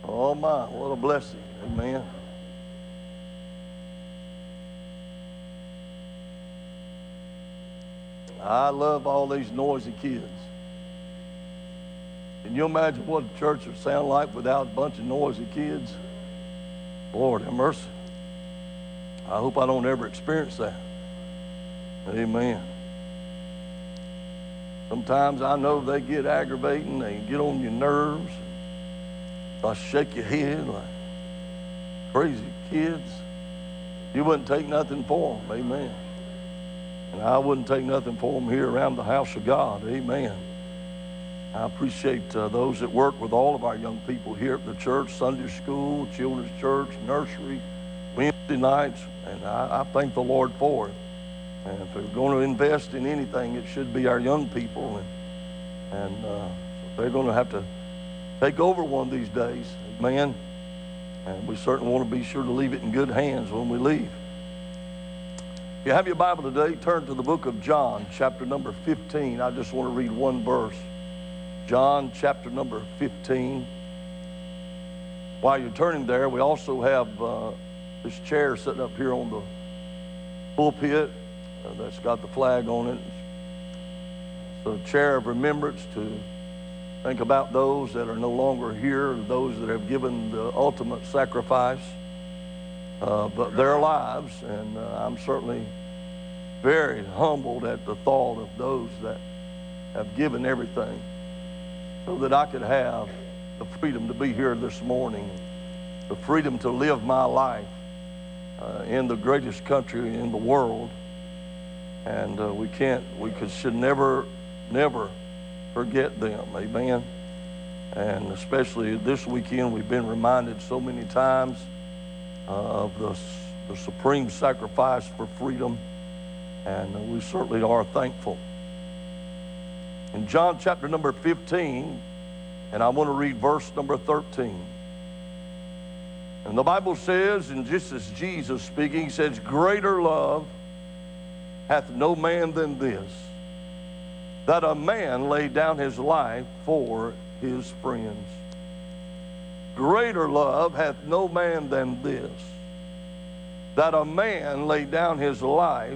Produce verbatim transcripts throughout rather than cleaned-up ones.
Oh my, what a blessing. Amen. I love all these noisy kids. Can you imagine what a church would sound like without a bunch of noisy kids? Lord have mercy. I hope I don't ever experience that. Amen. Sometimes I know they get aggravating, they get on your nerves. I shake your head like crazy kids. You wouldn't take nothing for them. Amen. And I wouldn't take nothing for them here around the house of God. Amen. I appreciate uh, those that work with all of our young people here at the church, Sunday school, children's church, nursery, Wednesday nights, and I, I thank the Lord for it. And if we're going to invest in anything, it should be our young people. And, and uh, they're going to have to take over one of these days. Amen. And we certainly want to be sure to leave it in good hands when we leave. If you have your Bible today, turn to the book of John, chapter number fifteen. I just want to read one verse. John, chapter number fifteen. While you're turning there, we also have uh, this chair sitting up here on the pulpit uh, that's got the flag on it. It's a chair of remembrance to think about those that are no longer here, those that have given the ultimate sacrifice of uh, their lives. And uh, I'm certainly very humbled at the thought of those that have given everything so that I could have the freedom to be here this morning, the freedom to live my life uh, in the greatest country in the world. And uh, we can't, we could, should never, never forget them. Amen. And especially this weekend, we've been reminded so many times uh, of the, the supreme sacrifice for freedom, and uh, we certainly are thankful. In John chapter number fifteen, and I want to read verse number thirteen. And the Bible says, and just as Jesus speaking, he says, "Greater love hath no man than this, that a man lay down his life for his friends." Greater love hath no man than this, that a man lay down his life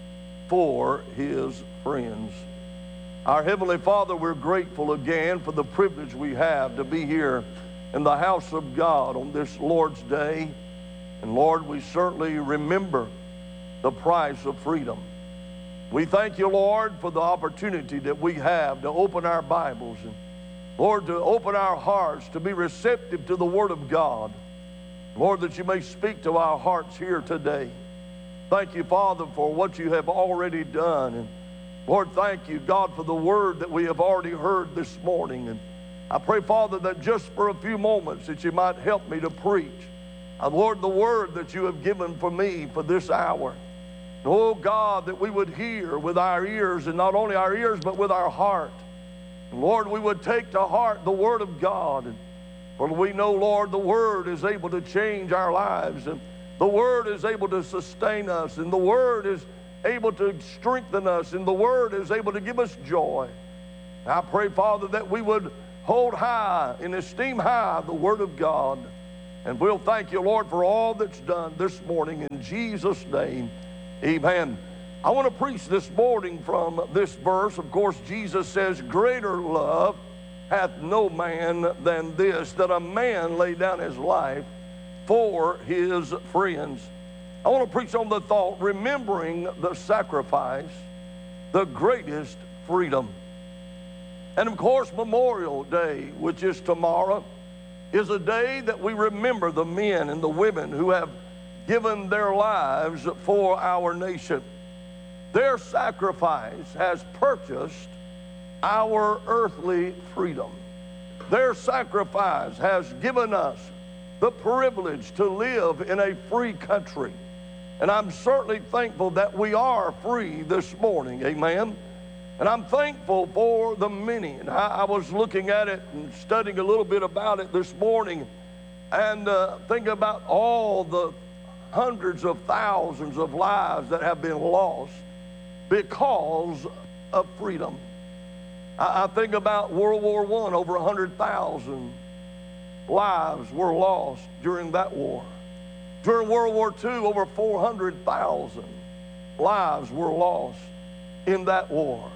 for his friends. Our Heavenly Father, we're grateful again for the privilege we have to be here in the house of God on this Lord's Day. And Lord, we certainly remember the price of freedom. We thank you, Lord, for the opportunity that we have to open our Bibles and, Lord, to open our hearts to be receptive to the Word of God. Lord, that you may speak to our hearts here today. Thank you, Father, for what you have already done. And Lord, thank you, God, for the word that we have already heard this morning. And I pray, Father, that just for a few moments that you might help me to preach. And Lord, the word that you have given for me for this hour. Oh, God, that we would hear with our ears, and not only our ears, but with our heart. And Lord, we would take to heart the word of God. And for we know, Lord, the word is able to change our lives. And the word is able to sustain us. And the word is able to strengthen us. And the word is able to give us joy. I pray, Father, that we would hold high and esteem high the word of God. And we'll thank you, Lord, for all that's done this morning. In Jesus' name, amen. I want to preach this morning from this verse. Of course, Jesus says, "Greater love hath no man than this, that a man lay down his life for his friends." I want to preach on the thought, remembering the sacrifice, the greatest freedom. And of course, Memorial Day, which is tomorrow, is a day that we remember the men and the women who have given their lives for our nation. Their sacrifice has purchased our earthly freedom. Their sacrifice has given us the privilege to live in a free country. And I'm certainly thankful that we are free this morning, amen. And I'm thankful for the many. And I, I was looking at it and studying a little bit about it this morning, and uh, thinking about all the hundreds of thousands of lives that have been lost because of freedom. I, I think about World War One, over one hundred thousand lives were lost during that war. During World War Two, over four hundred thousand lives were lost in that war.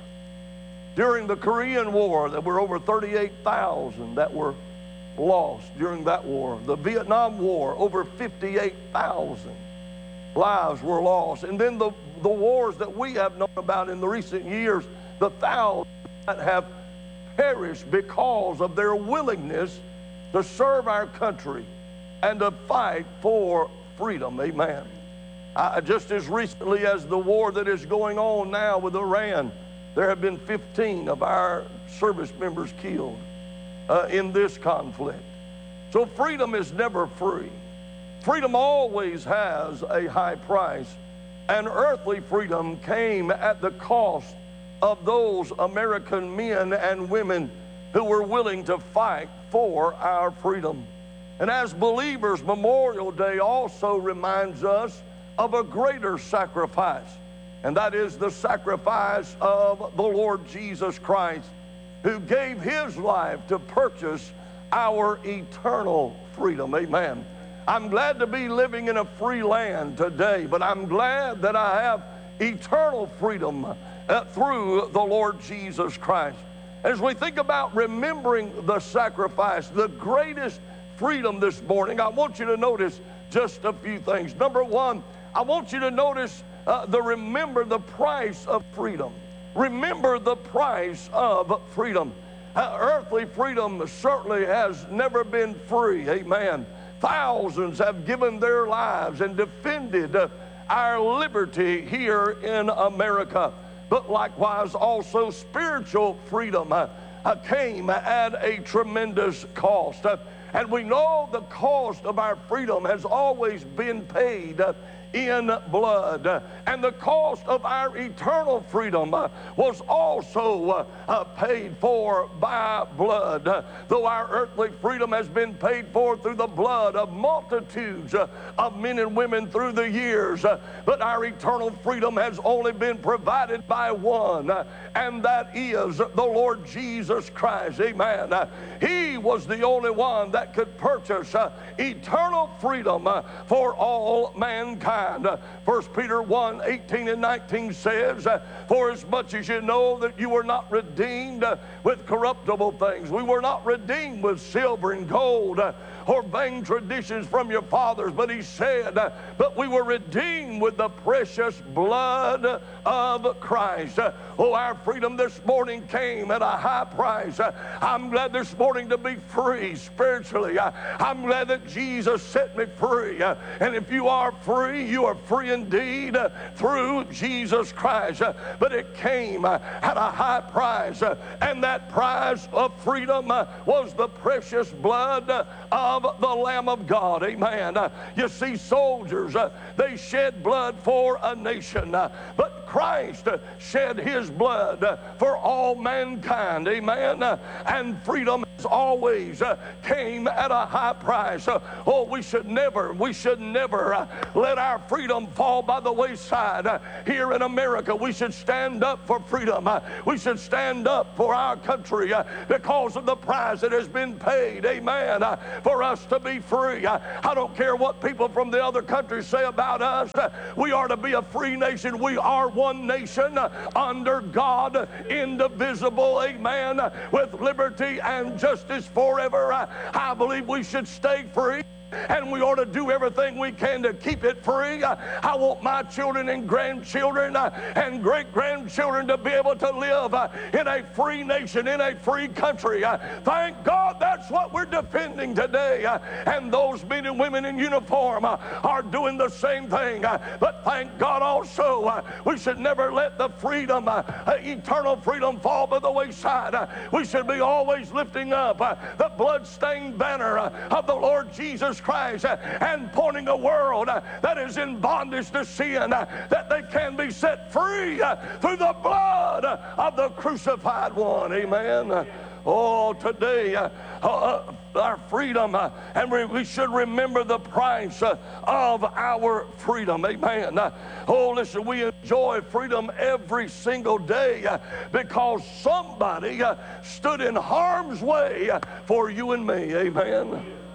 During the Korean War, there were over thirty-eight thousand that were lost during that war. The Vietnam War, over fifty-eight thousand lives were lost. And then the, the wars that we have known about in the recent years, the thousands that have perished because of their willingness to serve our country and to fight for freedom. Amen. I, just as recently as the war that is going on now with Iran, there have been fifteen of our service members killed uh, in this conflict. So freedom is never free. Freedom always has a high price, and earthly freedom came at the cost of those American men and women who were willing to fight for our freedom. And as believers, Memorial Day also reminds us of a greater sacrifice, and that is the sacrifice of the Lord Jesus Christ, who gave his life to purchase our eternal freedom. Amen. I'm glad to be living in a free land today, but I'm glad that I have eternal freedom uh, through the Lord Jesus Christ. As we think about remembering the sacrifice, the greatest freedom this morning, I want you to notice just a few things. Number one, I want you to notice uh, the remember the price of freedom. Remember the price of freedom. Uh, earthly freedom certainly has never been free. Amen. Thousands have given their lives and defended uh, our liberty here in America. But likewise, also spiritual freedom uh, uh, came at a tremendous cost. Uh, and we know the cost of our freedom has always been paid uh, in blood. Uh, and the cost of our eternal freedom uh, was also uh, uh, paid for by blood. Uh, though our earthly freedom has been paid for through the blood of multitudes uh, of men and women through the years, uh, but our eternal freedom has only been provided by one, uh, and that is the Lord Jesus Christ. Amen. Uh, he was the only one that could purchase uh, eternal freedom uh, for all mankind. Uh, First Peter one, eighteen and nineteen says, uh, for as much as you know that you were not redeemed uh, with corruptible things, we were not redeemed with silver and gold uh, or vain traditions from your fathers, but he said, uh, but we were redeemed with the precious blood of Christ. Uh, oh, our freedom this morning came at a high price. Uh, I'm glad this morning to be free spiritually. Uh, I'm glad that Jesus set me free. Uh, and if you are free, you are free indeed uh, through Jesus Christ. Uh, but it came uh, at a high price, uh, and that price of freedom uh, was the precious blood uh, of the Lamb of God. Amen. Uh, you see, soldiers, uh, they shed blood for a nation, uh, but Christ uh, shed his blood uh, for all mankind. Amen. Uh, and freedom has always uh, came at a high price. Uh, oh, we should never, we should never uh, let our freedom fall by the wayside. Uh, here in America, we should stand up for freedom. Uh, we should stand up for our country uh, because of the price that has been paid. Amen. Uh, for us to be free. Uh, I don't care what people from the other countries say about us. Uh, we are to be a free nation. We are one nation uh, under God, uh, indivisible. Amen. Uh, with liberty and justice forever. Uh, I believe we should stay free, and we ought to do everything we can to keep it free. Uh, I want my children and grandchildren uh, and great-grandchildren to be able to live uh, in a free nation, in a free country. Uh, thank God that's what we're defending today. Uh, and those men and women in uniform uh, are doing the same thing. Uh, but thank God also, uh, we should never let the freedom, uh, uh, eternal freedom, fall by the wayside. Uh, we should be always lifting up uh, the blood-stained banner uh, of the Lord Jesus Christ uh, and pointing a world uh, that is in bondage to sin, uh, that they can be set free uh, through the blood uh, of the crucified one. Amen. Uh, oh, today uh, uh, our freedom, uh, and we, we should remember the price uh, of our freedom. Amen. Uh, oh, listen, we enjoy freedom every single day uh, because somebody uh, stood in harm's way uh, for you and me. Amen.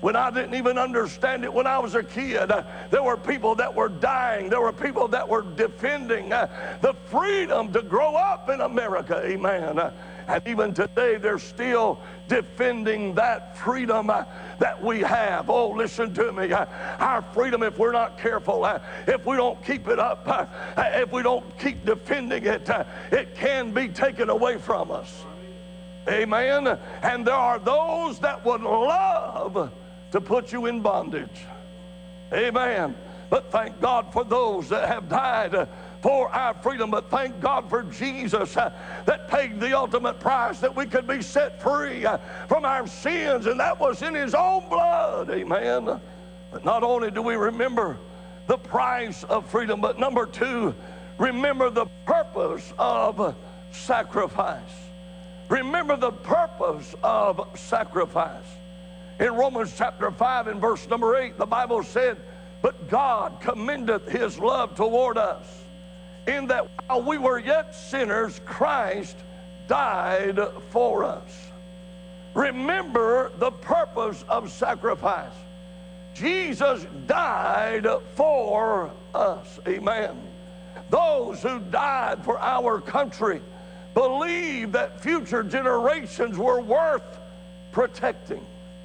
when I didn't even understand it when I was a kid. Uh, there were people that were dying. There were people that were defending uh, the freedom to grow up in America. Amen. Uh, and even today, they're still defending that freedom uh, that we have. Oh, listen to me. Uh, our freedom, if we're not careful, uh, if we don't keep it up, uh, if we don't keep defending it, uh, it can be taken away from us. Amen. And there are those that would love to put you in bondage. Amen. But thank God for those that have died uh, for our freedom. But thank God for Jesus uh, that paid the ultimate price that we could be set free uh, from our sins, and that was in his own blood. Amen. But not only do we remember the price of freedom, but number two, remember the purpose of sacrifice. Remember the purpose of sacrifice. In Romans chapter five and verse number eight, the Bible said, "But God commendeth his love toward us, in that while we were yet sinners, Christ died for us." Remember the purpose of sacrifice. Jesus died for us. Amen. Those who died for our country believed that future generations were worth protecting.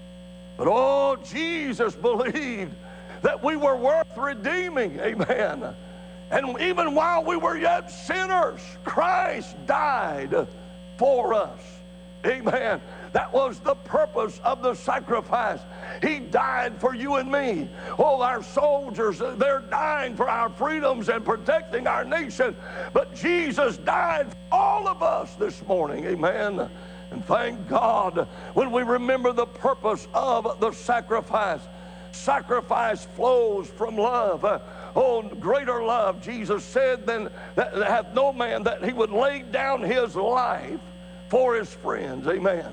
But oh, Jesus believed that we were worth redeeming. Amen. And even while we were yet sinners, Christ died for us. Amen. That was the purpose of the sacrifice. He died for you and me. Oh, our soldiers, they're dying for our freedoms and protecting our nation. But Jesus died for all of us this morning. Amen. And thank God when we remember the purpose of the sacrifice. Sacrifice flows from love. Uh, oh, greater love, Jesus said, than that hath no man, that he would lay down his life for his friends. Amen.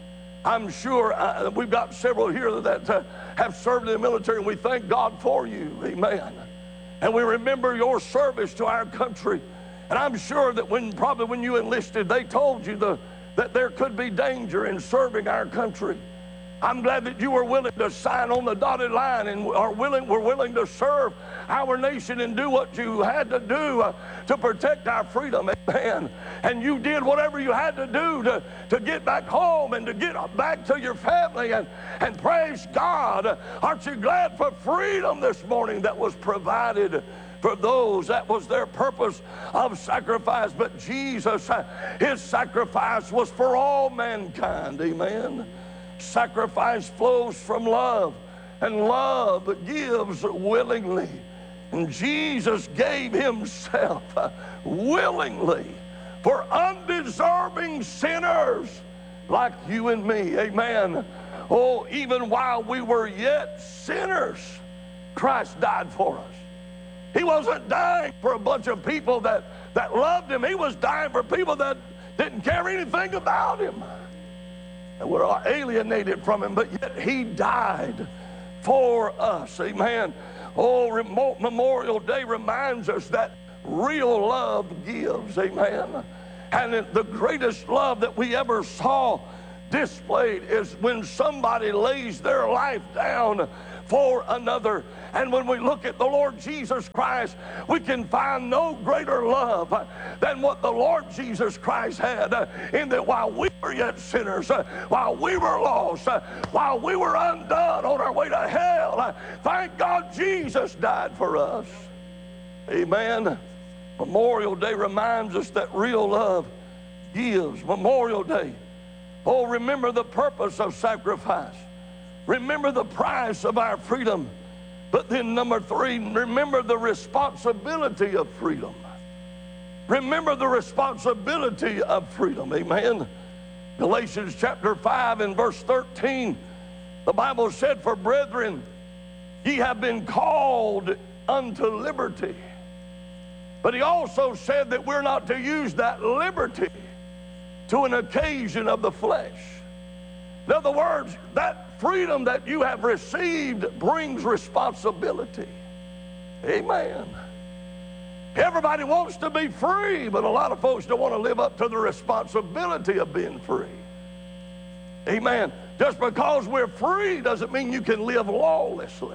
I'm sure uh, we've got several here that uh, have served in the military, and we thank God for you. Amen. And we remember your service to our country. And I'm sure that when probably when you enlisted, they told you the, that there could be danger in serving our country. I'm glad that you were willing to sign on the dotted line and are willing, were willing to serve our nation and do what you had to do uh, to protect our freedom. Amen. And you did whatever you had to do to, to get back home and to get back to your family. And, and praise God. Aren't you glad for freedom this morning that was provided for those? That was their purpose of sacrifice. But Jesus, uh, his sacrifice was for all mankind. Amen. Sacrifice flows from love, and love gives willingly. And Jesus gave himself uh, willingly for undeserving sinners like you and me. Amen. Oh, even while we were yet sinners, Christ died for us. He wasn't dying for a bunch of people that, that loved him. He was dying for people that didn't care anything about him. And we're alienated from him, but yet he died for us. Amen. Oh, remote Memorial Day reminds us that real love gives. Amen. And the greatest love that we ever saw displayed is when somebody lays their life down for another. And when we look at the Lord Jesus Christ, we can find no greater love than what the Lord Jesus Christ had, in that while we were yet sinners, while we were lost, while we were undone on our way to hell, thank God Jesus died for us. Amen. Memorial Day reminds us that real love gives. Memorial Day. Oh, remember the purpose of sacrifice. Remember the price of our freedom. But then number three, remember the responsibility of freedom. Remember the responsibility of freedom. Amen. Galatians chapter five and verse thirteen, the Bible said, "For brethren, ye have been called unto liberty." But he also said that we're not to use that liberty to an occasion of the flesh. In other words, that freedom that you have received brings responsibility. Amen. Everybody wants to be free, but a lot of folks don't want to live up to the responsibility of being free. Amen. Just because we're free doesn't mean you can live lawlessly.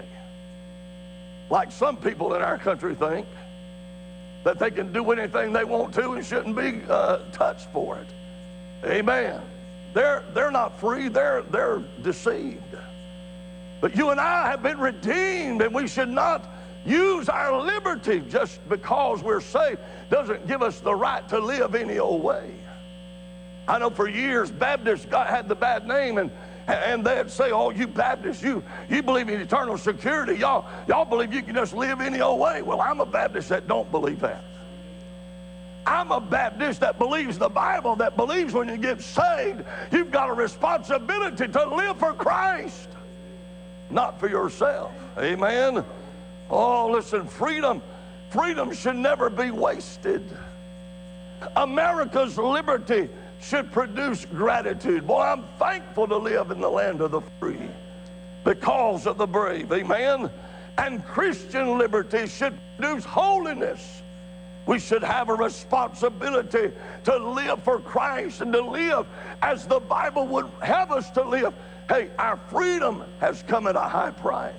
Like some people in our country think that they can do anything they want to and shouldn't be uh, touched for it. Amen. They're, they're not free, they're, they're deceived. But you and I have been redeemed, and we should not use our liberty just because we're saved. Doesn't give us the right to live any old way. I know for years Baptists got, had the bad name, and and they'd say, oh, you Baptists, you, you believe in eternal security. Y'all, y'all believe you can just live any old way. Well, I'm a Baptist that don't believe that. I'm a Baptist that believes the Bible, that believes when you get saved, you've got a responsibility to live for Christ, not for yourself. Amen. Oh, listen, freedom, freedom should never be wasted. America's liberty should produce gratitude. Boy, I'm thankful to live in the land of the free because of the brave. Amen. And Christian liberty should produce holiness. We should have a responsibility to live for Christ and to live as the Bible would have us to live. Hey, our freedom has come at a high price.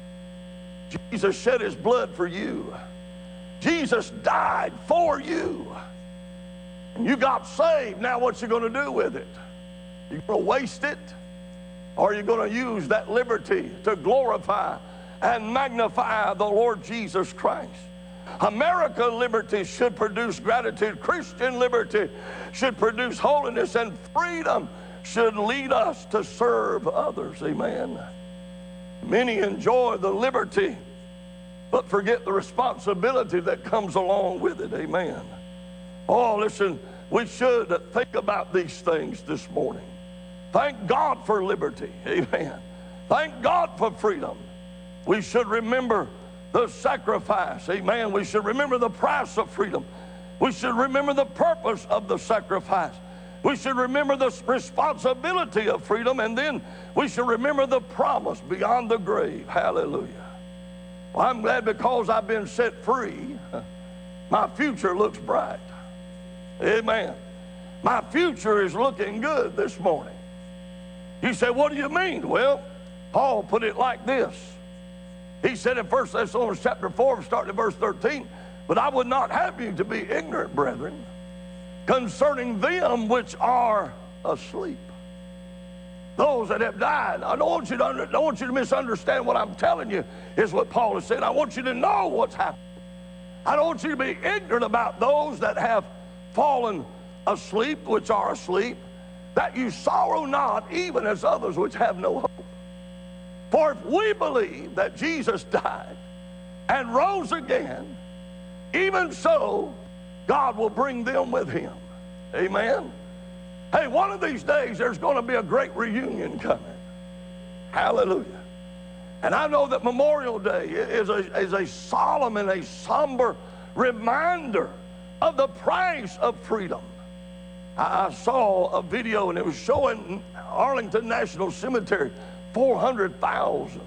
Jesus shed his blood for you. Jesus died for you. And you got saved. Now what you going to do with it? You going to waste it? Or are you going to use that liberty to glorify and magnify the Lord Jesus Christ? America liberty should produce gratitude. Christian liberty should produce holiness, and freedom should lead us to serve others. Amen. Many enjoy the liberty, but forget the responsibility that comes along with it. Amen. Oh, listen, we should think about these things this morning. Thank God for liberty. Amen. Thank God for freedom. We should remember the sacrifice. Amen. We should remember the price of freedom. We should remember the purpose of the sacrifice. We should remember the responsibility of freedom, and then we should remember the promise beyond the grave. Hallelujah. Well, I'm glad because I've been set free, my future looks bright. Amen. My future is looking good this morning. You say, what do you mean? Well, Paul put it like this. He said in First Thessalonians chapter four, starting at verse thirteen, but I would not have you to be ignorant, brethren, concerning them which are asleep. Those that have died. I don't want you to, under, don't want you to misunderstand what I'm telling you is what Paul has said. I want you to know what's happening. I don't want you to be ignorant about those that have fallen asleep, which are asleep, that you sorrow not, even as others which have no hope. For if we believe that Jesus died and rose again, even so, God will bring them with him. Amen. Hey, one of these days, there's going to be a great reunion coming. Hallelujah. And I know that Memorial Day is a, is a solemn and a somber reminder of the price of freedom. I, I saw a video, and it was showing Arlington National Cemetery, four hundred thousand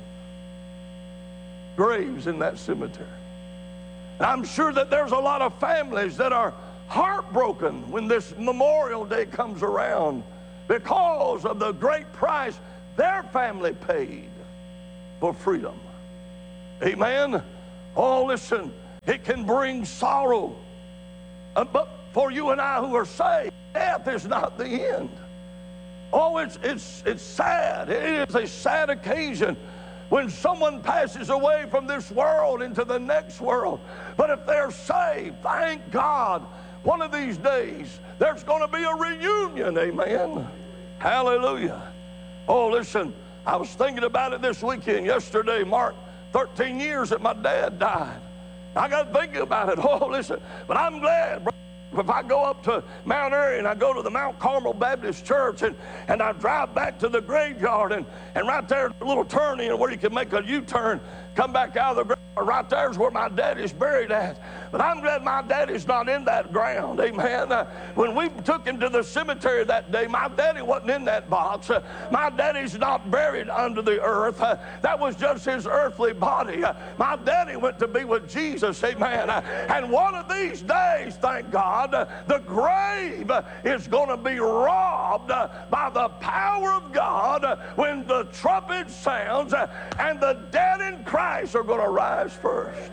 graves in that cemetery. And I'm sure that there's a lot of families that are heartbroken when this Memorial Day comes around because of the great price their family paid for freedom. Amen. Oh, listen, it can bring sorrow. Uh, but for you and I who are saved, death is not the end. Oh, it's, it's, it's sad. It is a sad occasion when someone passes away from this world into the next world. But if they're saved, thank God, one of these days, there's going to be a reunion. Amen. Hallelujah. Oh, listen, I was thinking about it this weekend. Yesterday marked thirteen years that my dad died. I got thinking about it. Oh, listen, but I'm glad, bro. If I go up to Mount Airy and I go to the Mount Carmel Baptist Church and, and I drive back to the graveyard, and, and right there, a little turn in where you can make a U-turn, come back out of the ground. Right there's where my daddy's buried at. But I'm glad my daddy's not in that ground. Amen. Uh, when we took him to the cemetery that day, my daddy wasn't in that box. Uh, my daddy's not buried under the earth. Uh, that was just his earthly body. Uh, my daddy went to be with Jesus. Amen. Uh, and one of these days, thank God, uh, the grave uh, is going to be robbed uh, by the power of God uh, when the trumpet sounds uh, and the dead in Christ are going to rise first.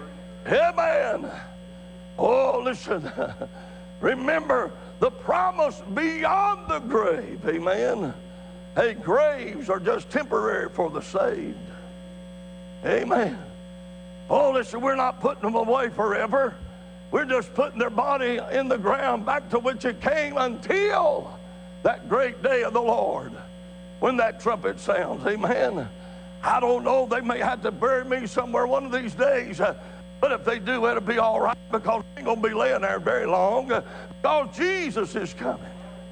Amen. Oh, listen. Remember the promise beyond the grave. Amen. Hey, graves are just temporary for the saved. Amen. Oh, listen, we're not putting them away forever. We're just putting their body in the ground back to which it came until that great day of the Lord when that trumpet sounds. Amen. I don't know, they may have to bury me somewhere one of these days, uh, but if they do, it'll be all right, because I ain't going to be laying there very long, uh, because Jesus is coming.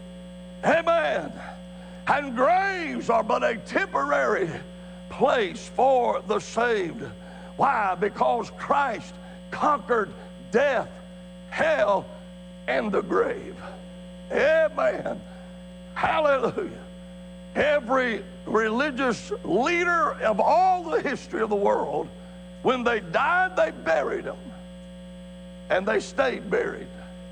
Amen. And graves are but a temporary place for the saved. Why? Because Christ conquered death, hell, and the grave. Amen. Hallelujah. Every religious leader of all the history of the world, when they died, they buried them. And they stayed buried.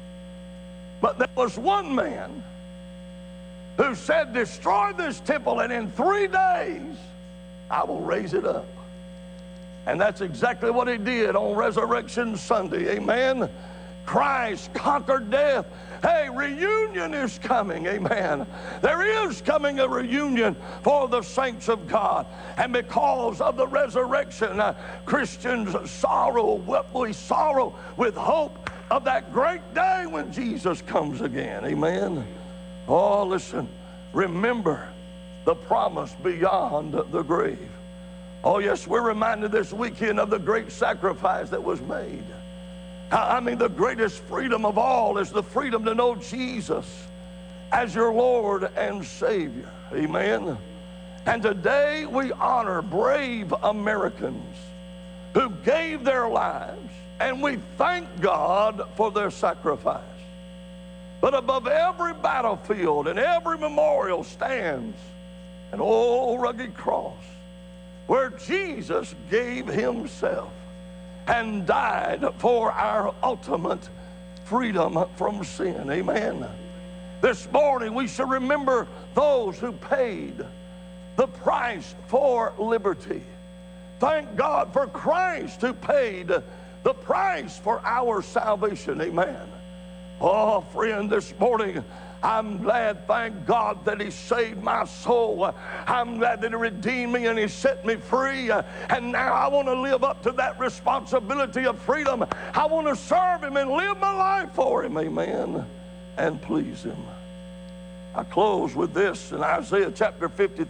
But there was one man who said, destroy this temple, and in three days, I will raise it up. And that's exactly what he did on Resurrection Sunday. Amen. Christ conquered death. Hey, reunion is coming. Amen. There is coming a reunion for the saints of God. And because of the resurrection, uh, Christians sorrow, we sorrow with hope of that great day when Jesus comes again. Amen. Oh, listen, remember the promise beyond the grave. Oh, yes, we're reminded this weekend of the great sacrifice that was made. I mean, the greatest freedom of all is the freedom to know Jesus as your Lord and Savior. Amen. And today we honor brave Americans who gave their lives, and we thank God for their sacrifice. But above every battlefield and every memorial stands an old rugged cross where Jesus gave himself and died for our ultimate freedom from sin. Amen. This morning we should remember those who paid the price for liberty. Thank God for Christ who paid the price for our salvation. Amen. Oh, friend, this morning I'm glad, thank God, that he saved my soul. I'm glad that he redeemed me and he set me free. And now I want to live up to that responsibility of freedom. I want to serve him and live my life for him. Amen. And please him. I close with this in Isaiah chapter fifty-three.